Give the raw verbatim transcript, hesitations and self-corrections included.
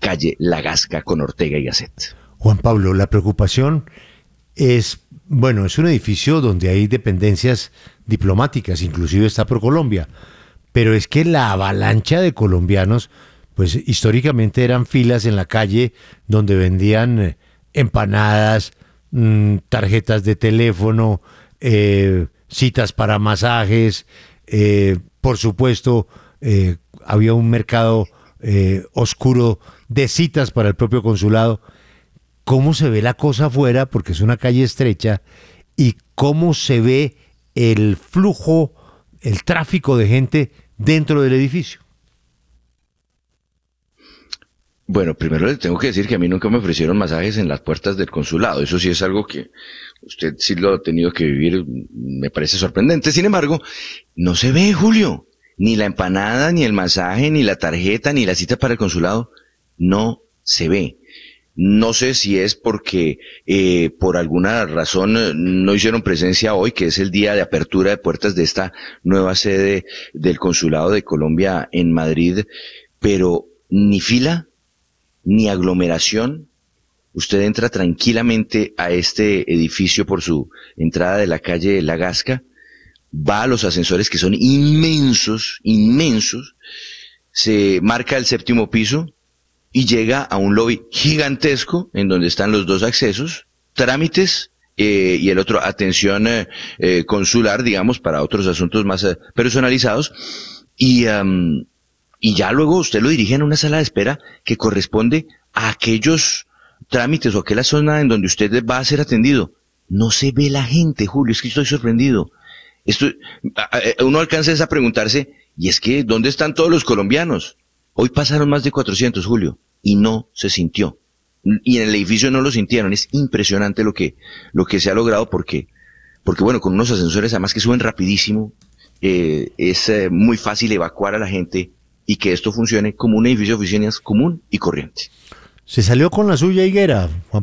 calle La Gasca con Ortega y Gasset. Juan Pablo, la preocupación es, bueno, es un edificio donde hay dependencias diplomáticas, inclusive está ProColombia, pero es que la avalancha de colombianos, pues históricamente eran filas en la calle donde vendían eh, empanadas, mmm, tarjetas de teléfono, eh, citas para masajes, eh, por supuesto, eh, había un mercado eh, oscuro de citas para el propio consulado. ¿Cómo se ve la cosa afuera? Porque es una calle estrecha. ¿Y cómo se ve el flujo, el tráfico de gente dentro del edificio? Bueno, primero le tengo que decir que a mí nunca me ofrecieron masajes en las puertas del consulado. Eso sí es algo que usted sí lo ha tenido que vivir, me parece sorprendente. Sin embargo, no se ve, Julio, ni la empanada, ni el masaje, ni la tarjeta, ni la cita para el consulado. No se ve. No sé si es porque eh, por alguna razón eh, no hicieron presencia hoy, que es el día de apertura de puertas de esta nueva sede del Consulado de Colombia en Madrid, pero ni fila, ni aglomeración. Usted entra tranquilamente a este edificio por su entrada de la calle La Gasca, va a los ascensores que son inmensos, inmensos, se marca el séptimo piso y llega a un lobby gigantesco en donde están los dos accesos, trámites eh, y el otro atención eh, eh, consular, digamos, para otros asuntos más eh, personalizados, y, um, y ya luego usted lo dirige en una sala de espera que corresponde a aquellos trámites o aquella zona en donde usted va a ser atendido. No se ve la gente, Julio, es que estoy sorprendido. Esto, uno alcanza a preguntarse, y es que, ¿dónde están todos los colombianos? Hoy pasaron más de cuatrocientos, Julio, y no se sintió. Y en el edificio no lo sintieron. Es impresionante lo que, lo que se ha logrado porque, porque bueno, con unos ascensores además que suben rapidísimo, eh, es eh, muy fácil evacuar a la gente y que esto funcione como un edificio de oficinas común y corriente. Se salió con la suya Higuera, Juan